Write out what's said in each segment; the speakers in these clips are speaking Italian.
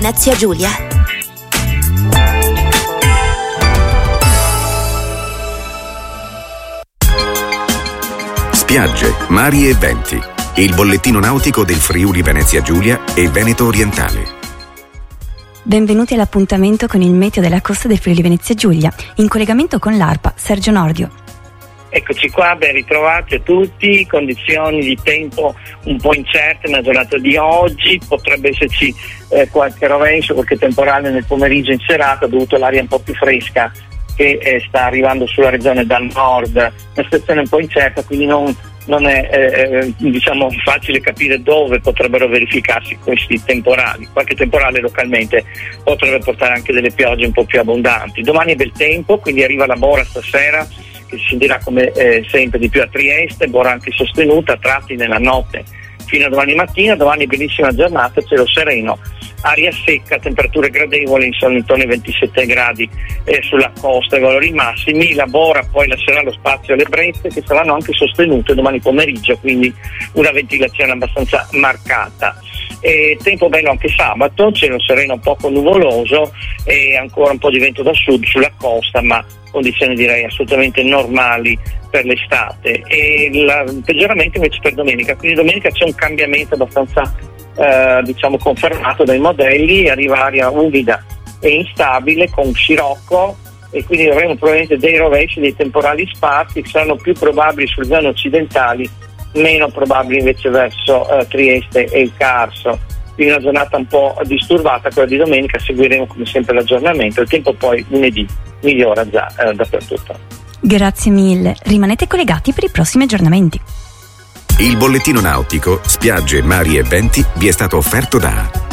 Venezia Giulia. Spiagge, mari e venti. Il bollettino nautico del Friuli Venezia Giulia e Veneto Orientale. Benvenuti all'appuntamento con il meteo della costa del Friuli Venezia Giulia, in collegamento con l'ARPA, Sergio Nordio. Eccoci qua, ben ritrovati a tutti. Condizioni di tempo un po' incerte nella giornata di oggi, potrebbe esserci qualche rovescio, qualche temporale nel pomeriggio in serata dovuto all'aria un po' più fresca che sta arrivando sulla regione dal nord. Una situazione un po' incerta, quindi non è facile capire dove potrebbero verificarsi questi temporali. Qualche temporale localmente potrebbe portare anche delle piogge un po' più abbondanti. Domani è bel tempo, quindi arriva la bora stasera, che si sentirà come sempre di più a Trieste, bora anche sostenuta a tratti nella notte fino a domani mattina. Domani bellissima giornata, cielo sereno, aria secca, temperature gradevoli, intorno ai 27 gradi sulla costa, i valori massimi. La bora poi lascerà lo spazio alle brezze che saranno anche sostenute domani pomeriggio, quindi una ventilazione abbastanza marcata. Tempo bello anche sabato, cielo sereno poco nuvoloso e ancora un po' di vento da sud sulla costa, ma condizioni direi assolutamente normali per l'estate. E il peggioramento invece per domenica, quindi domenica c'è un cambiamento abbastanza confermato dai modelli, arriva aria umida e instabile con scirocco, e quindi avremo probabilmente dei rovesci, dei temporali sparsi che saranno più probabili sulle zone occidentali, meno probabili invece verso Trieste e il Carso. Quindi una giornata un po' disturbata quella di domenica, seguiremo come sempre l'aggiornamento. Il tempo poi lunedì migliora già dappertutto. Grazie mille, rimanete collegati per i prossimi aggiornamenti. Il bollettino nautico, spiagge, mari e venti vi è stato offerto da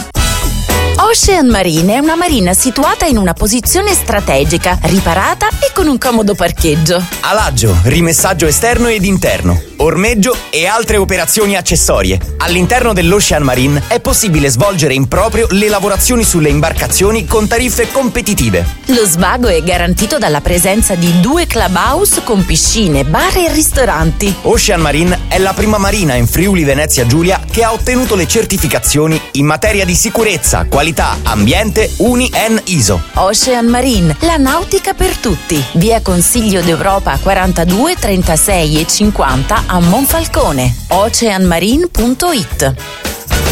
Ocean Marine è una marina situata in una posizione strategica, riparata e con un comodo parcheggio. Alaggio, rimessaggio esterno ed interno, ormeggio e altre operazioni accessorie. All'interno dell'Ocean Marine è possibile svolgere in proprio le lavorazioni sulle imbarcazioni con tariffe competitive. Lo svago è garantito dalla presenza di 2 clubhouse con piscine, bar e ristoranti. Ocean Marine è la prima marina in Friuli Venezia Giulia che ha ottenuto le certificazioni in materia di sicurezza, qualità, ambiente UNI EN ISO. Ocean Marine, la nautica per tutti. Via Consiglio d'Europa 42, 36 e 50 a Monfalcone. oceanmarine.it.